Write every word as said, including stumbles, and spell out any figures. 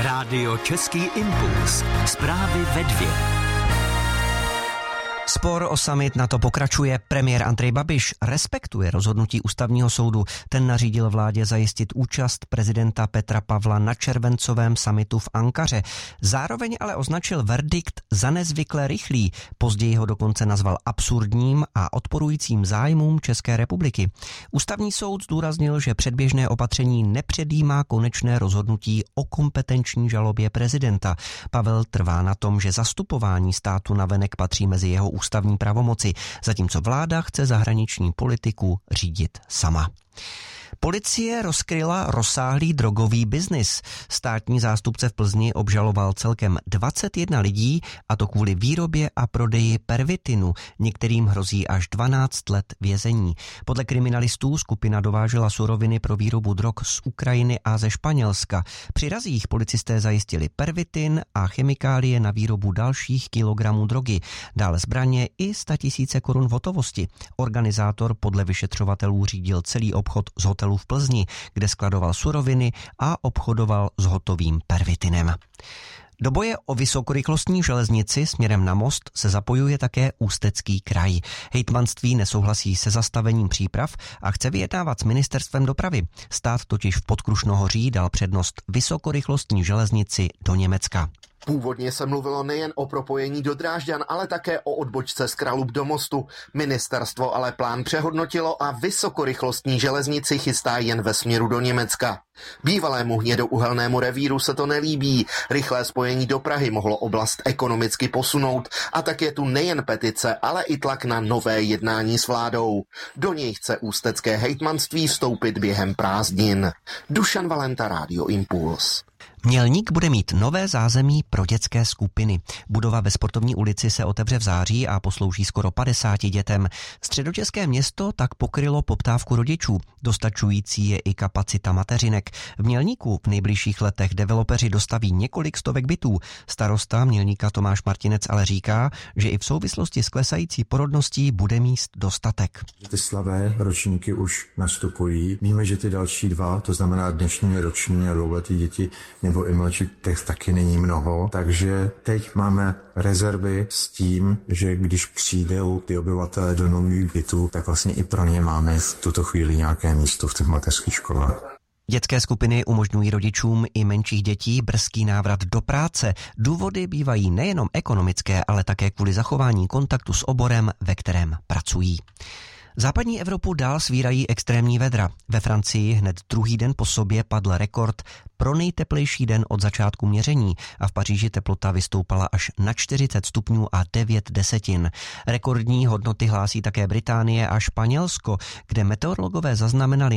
Rádio Český impuls. Zprávy ve dvě. Spor o summit NATO pokračuje. Premiér Andrej Babiš respektuje rozhodnutí ústavního soudu. Ten nařídil vládě zajistit účast prezidenta Petra Pavla na červencovém summitu v Ankaře. Zároveň ale označil verdikt za nezvykle rychlý. Později ho dokonce nazval absurdním a odporujícím zájmům České republiky. Ústavní soud zdůraznil, že předběžné opatření nepředjímá konečné rozhodnutí o kompetenční žalobě prezidenta. Pavel trvá na tom, že zastupování státu navenek patří mezi jeho ústavní pravomoci, zatímco vláda chce zahraniční politiku řídit sama. Policie rozkryla rozsáhlý drogový biznis. Státní zástupce v Plzni obžaloval celkem dvacet jedna lidí, a to kvůli výrobě a prodeji pervitinu. Některým hrozí až dvanáct let vězení. Podle kriminalistů skupina dovážela suroviny pro výrobu drog z Ukrajiny a ze Španělska. Při razích policisté zajistili pervitin a chemikálie na výrobu dalších kilogramů drogy. Dále zbraně i statisíce korun v hotovosti. Organizátor podle vyšetřovatelů řídil celý obchod z hotelu v Plzni, kde skladoval suroviny a obchodoval s hotovým pervitinem. Do boje o vysokorychlostní železnici směrem na Most se zapojuje také Ústecký kraj. Hejtmanství nesouhlasí se zastavením příprav a chce vyjednávat s ministerstvem dopravy. Stát totiž v Podkrušnohoří dal přednost vysokorychlostní železnici do Německa. Původně se mluvilo nejen o propojení do Drážďan, ale také o odbočce z Kralub do Mostu. Ministerstvo ale plán přehodnotilo a vysokorychlostní železnici chystá jen ve směru do Německa. Bývalému hnědouhelnému revíru se to nelíbí. Rychlé spojení do Prahy mohlo oblast ekonomicky posunout a tak je tu nejen petice, ale i tlak na nové jednání s vládou. Do něj chce ústecké hejtmanství vstoupit během prázdnin. Dušan Valenta, Rádio Impuls. Mělník bude mít nové zázemí pro dětské skupiny. Budova ve Sportovní ulici se otevře v září a poslouží skoro padesáti dětem. Středočeské město tak pokrylo poptávku rodičů. Dostačující je i kapacita mateřinek. V Mělníku v nejbližších letech developeři dostaví několik stovek bytů. Starosta Mělníka Tomáš Martinec ale říká, že i v souvislosti s klesající porodností bude míst dostatek. Ty slavé ročníky už nastupují. Víme, že ty další dva, to znamená dnešní roční a dvouletý děti nebo i mladší, těch taky není mnoho. Takže teď máme rezervy s tím, že když přijdou ty obyvatelé do nových bytů, tak vlastně i pro ně máme v tuto chvíli nějaké místo v těch mateřských školách. Dětské skupiny umožňují rodičům i menších dětí brzký návrat do práce. Důvody bývají nejenom ekonomické, ale také kvůli zachování kontaktu s oborem, ve kterém pracují. Západní Evropu dál svírají extrémní vedra. Ve Francii hned druhý den po sobě padl rekord pro nejteplejší den od začátku měření a v Paříži teplota vystoupala až na čtyřicet stupňů a devět desetin. Rekordní hodnoty hlásí také Británie a Španělsko, kde meteorologové zaznamenali